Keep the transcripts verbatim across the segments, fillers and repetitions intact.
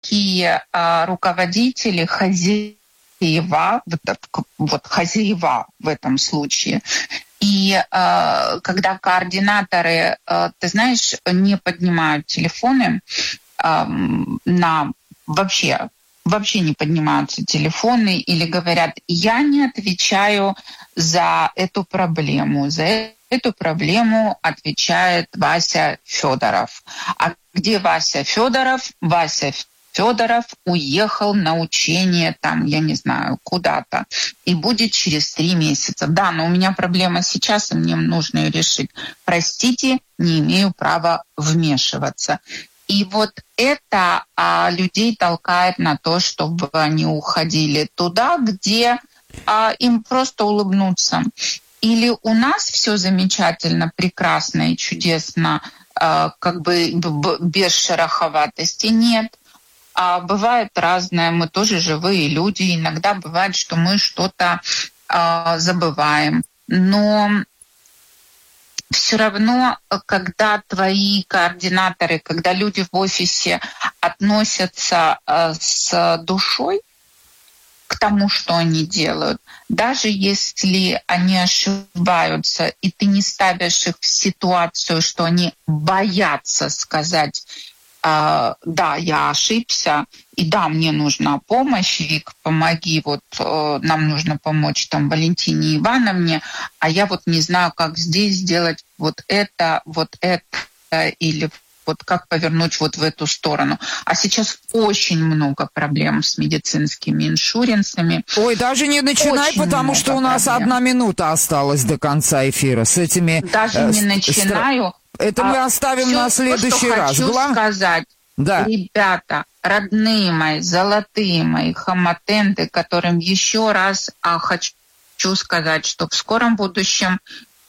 такие а, руководители, хозяева, вот, вот хозяева в этом случае. И э, когда координаторы, э, ты знаешь, не поднимают телефоны, э, на вообще, вообще не поднимаются телефоны или говорят, я не отвечаю за эту проблему, за эту проблему отвечает Вася Федоров. А где Вася Федоров? Вася Федоров уехал на учение, там, я не знаю, куда-то, и будет через три месяца. Да, но у меня проблема сейчас, и мне нужно ее решить. Простите, не имею права вмешиваться. И вот это а, людей толкает на то, чтобы они уходили туда, где а, им просто улыбнуться. Или у нас все замечательно, прекрасно и чудесно, а, как бы без шероховатости. Нет. А бывает разное, мы тоже живые люди, иногда бывает, что мы что-то э, забываем. Но все равно, когда твои координаторы, когда люди в офисе относятся э, с душой к тому, что они делают, даже если они ошибаются, и ты не ставишь их в ситуацию, что они боятся сказать, Uh, да, я ошибся, и да, мне нужна помощь, Вик, помоги, вот uh, нам нужно помочь там Валентине Ивановне, а я вот не знаю, как здесь сделать вот это, вот это, или вот как повернуть вот в эту сторону. А сейчас очень много проблем с медицинскими иншуренсами. Ой, даже не начинай, очень потому что у нас проблем. Одна минута осталась до конца эфира с этими... Даже э, не начинаю. Стра... Это мы оставим а на следующий то, раз. Что хочу Глав... сказать, да. Ребята, родные мои, золотые мои, хамотенты, которым еще раз а, хочу сказать, что в скором будущем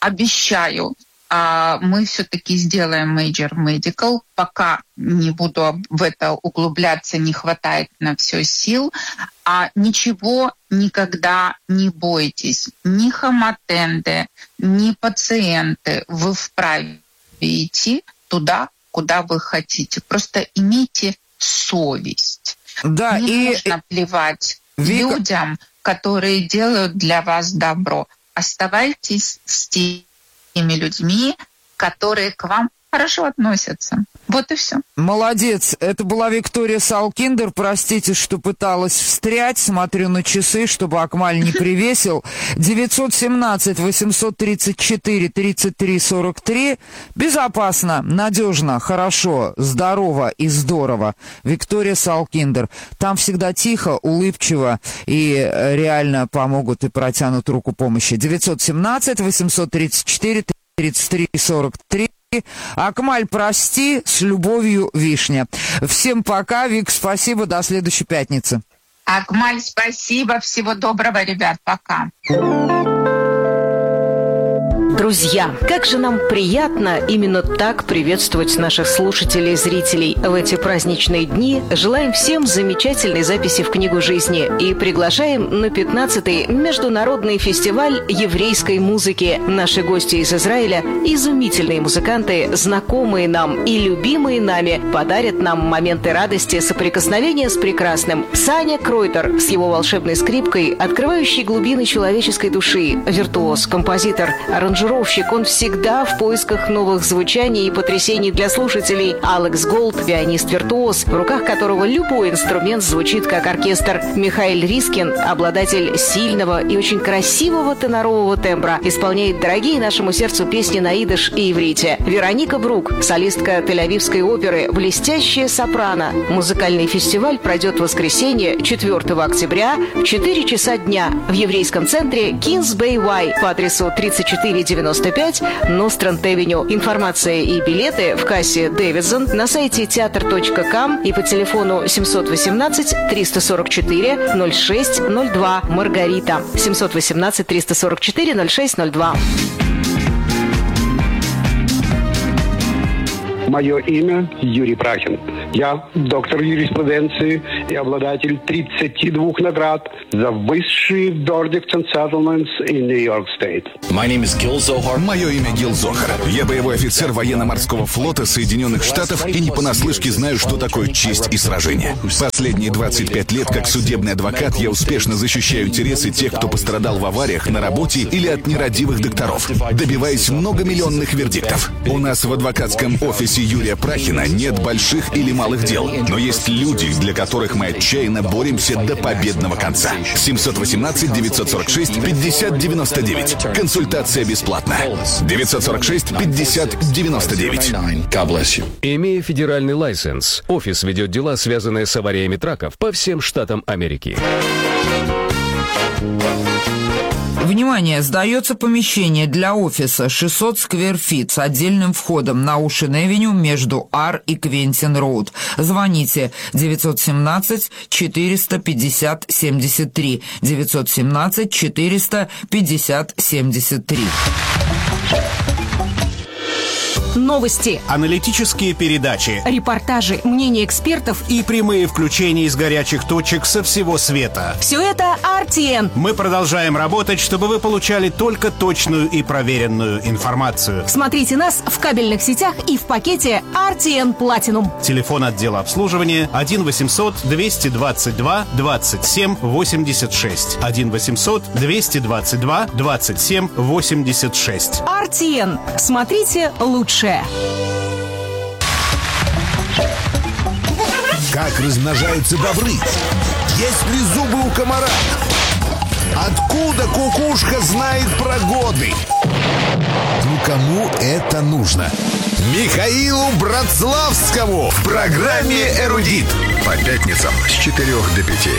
обещаю, а, мы все-таки сделаем Major Medical. Пока не буду в это углубляться, не хватает на все сил. А ничего никогда не бойтесь. Ни хамотенты, ни пациенты. Вы вправе идти туда, куда вы хотите. Просто имейте совесть. Да, не и... нужно плевать Вика... людям, которые делают для вас добро. Оставайтесь с теми людьми, которые к вам хорошо относятся. Вот и все. Молодец. Это была Виктория Салкиндер. Простите, что пыталась встрять. Смотрю на часы, чтобы Акмаль не привесил. девятьсот семнадцать восемьсот тридцать четыре тридцать три сорок три. Безопасно, надежно, хорошо, здорово и здорово. Виктория Салкиндер. Там всегда тихо, улыбчиво и реально помогут и протянут руку помощи. девятьсот семнадцать восемьсот тридцать четыре тридцать три сорок три. Акмаль, прости, с любовью, Вишня. Всем пока, Вик, спасибо, до следующей пятницы. Акмаль, спасибо, всего доброго, ребят, пока. Друзья, как же нам приятно именно так приветствовать наших слушателей и зрителей в эти праздничные дни. Желаем всем замечательной записи в книгу жизни и приглашаем на пятнадцатый международный фестиваль еврейской музыки. Наши гости из Израиля, изумительные музыканты, знакомые нам и любимые нами, подарят нам моменты радости, соприкосновения с прекрасным. Саня Кройтер с его волшебной скрипкой, открывающей глубины человеческой души, виртуоз, композитор, аранжировщик. Он всегда в поисках новых звучаний и потрясений для слушателей. Алекс Голд, пианист-виртуоз, в руках которого любой инструмент звучит как оркестр. Михаил Рискин, обладатель сильного и очень красивого тенорового тембра, исполняет дорогие нашему сердцу песни на идиш и иврите. Вероника Брук, солистка Тель-Авивской оперы, блестящая сопрано. Музыкальный фестиваль пройдет в воскресенье, четвёртого октября, в четыре часа дня в еврейском центре Kings Bay Y по адресу тридцать четыре девяносто пять Нострант-Авеню. Информация и билеты в кассе Дэвидсон на сайте театр точка ком и по телефону семьсот восемнадцать триста сорок четыре ноль шесть ноль два. Маргарита. семьсот восемнадцать триста сорок четыре ноль шесть ноль два. Мое имя Юрий Прахин. Я доктор юриспруденции и обладатель тридцати двух наград за высшие verdicts and settlements in New York State. Мое имя Гил Зохар. Я боевой офицер военно-морского флота Соединенных Штатов и не понаслышке знаю, что такое честь и сражение. Последние двадцать пять лет как судебный адвокат я успешно защищаю интересы тех, кто пострадал в авариях на работе или от нерадивых докторов, добиваясь многомиллионных вердиктов. У нас в адвокатском офисе Юрия Прахина нет больших или малых дел, но есть люди, для которых мы отчаянно боремся до победного конца. семьсот восемнадцать девятьсот сорок шесть пятьдесят девяносто девять. Консультация бесплатна. девятьсот сорок шесть пятьдесят девяносто девять. Имея федеральный лайсенс, офис ведет дела, связанные с авариями траков по всем штатам Америки. Внимание! Сдается помещение для офиса шестьсот сквер-фит с отдельным входом на Оушен-Эвеню между Ар и Квентин-Роуд. Звоните девятьсот семнадцать четыреста пятьдесят семьдесят три. девятьсот семнадцать четыреста пятьдесят семьдесят три. Новости, аналитические передачи, репортажи, мнения экспертов и прямые включения из горячих точек со всего света. Все это ар ти эн. Мы продолжаем работать, чтобы вы получали только точную и проверенную информацию. Смотрите нас в кабельных сетях и в пакете ар ти эн Platinum. Телефон отдела обслуживания один восемьсот двести двадцать два двадцать семь восемьдесят шесть. один восемьсот двести двадцать два двадцать семь восемьдесят шесть. ар ти эн. Смотрите лучше. Как размножаются бобры? Есть ли зубы у комара? Откуда кукушка знает про годы? Ну, кому это нужно? Михаилу Братславскому в программе «Эрудит». По пятницам с четырех до пяти.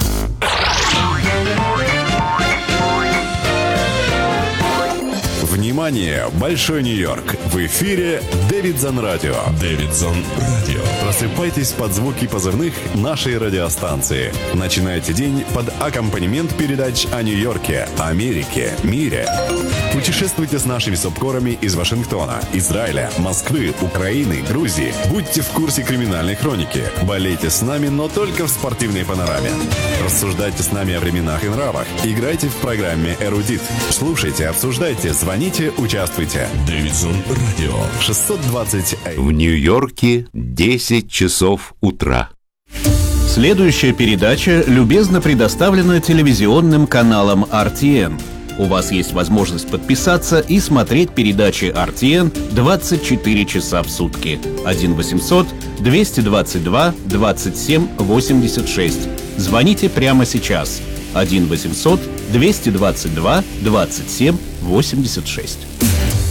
Внимание! Большой Нью-Йорк! В эфире Дэвидсон Радио. Дэвидсон Радио. Просыпайтесь под звуки позывных нашей радиостанции. Начинайте день под аккомпанемент передач о Нью-Йорке, Америке, мире. Путешествуйте с нашими субкорами из Вашингтона, Израиля, Москвы, Украины, Грузии. Будьте в курсе криминальной хроники. Болейте с нами, но только в спортивной панораме. Рассуждайте с нами о временах и нравах. Играйте в программе «Эрудит». Слушайте, обсуждайте, звоните, участвуйте. Дэвидсон Радио. шестьсот двадцать. В Нью-Йорке десять часов утра. Следующая передача любезно предоставлена телевизионным каналом ар ти эн. У вас есть возможность подписаться и смотреть передачи ар ти эн двадцать четыре часа в сутки. один восемьсот двести двадцать два двадцать семь восемьдесят шесть. Звоните прямо сейчас. один восемьсот двести двадцать два двадцать семь восемьдесят шесть.